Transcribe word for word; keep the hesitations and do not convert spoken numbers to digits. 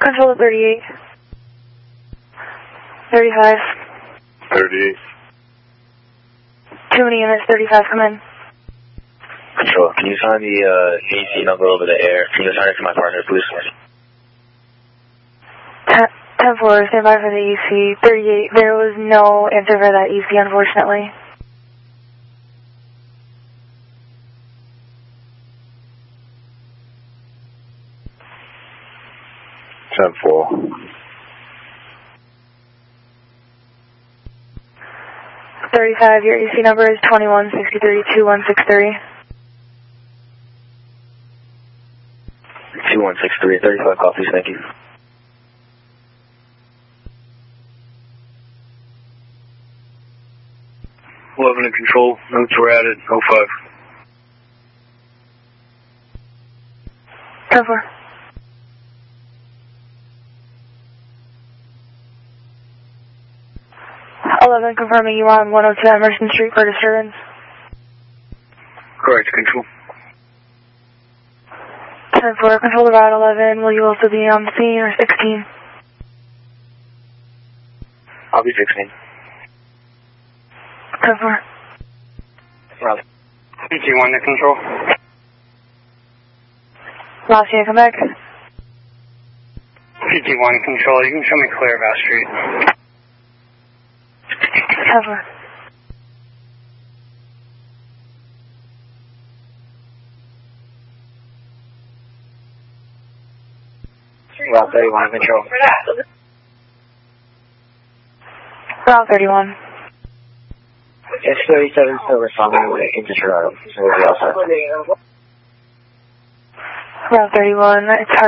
Control at thirty-eight. thirty-five. thirty-eight. Too many units, thirty-five, come in. Control, can you sign the uh, A C number over the air? Can you sign it to my partner, please? ten four, stand by for the E C. thirty-eight, there was no answer for that E C, unfortunately. ten four. thirty-five, your E C number is twenty-one sixty-three two one six three. two one six three, thirty-five copies, thank you. eleven in control, notes were added, oh five. ten four. eleven, confirming you on one oh two Emerson Street for disturbance. Correct, control. ten four, control the route eleven, will you also be on the scene, or sixteen? I'll be sixteen. ten four. Roger. fifty-one to control. Last year, come back. fifty-one control, you can show me clear of our street. ten four. Route thirty-one, control. Route thirty-one. It's thirty-seven still responding into Toronto, so we'll be all set. Route thirty-one, it's hard.